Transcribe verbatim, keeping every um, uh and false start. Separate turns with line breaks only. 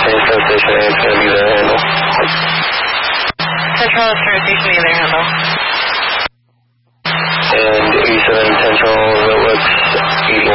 Central Station, it's going to be their handle.
Central Station, either handle.
And eighty-seven Central, that looks eighty-one.